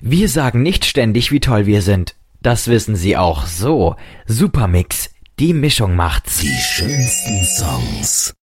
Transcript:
Wir sagen nicht ständig, wie toll wir sind. Das wissen Sie auch so. Supermix, die Mischung macht's. Die schönsten Songs.